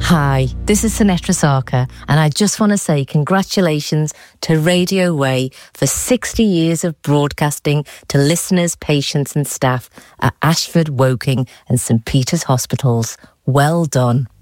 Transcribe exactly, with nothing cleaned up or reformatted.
Hi, this is Sinetra Sarkar, and I just want to say congratulations to Radio Way for sixty years of broadcasting to listeners, patients and staff at Ashford, Woking and St Peter's Hospitals. Well done.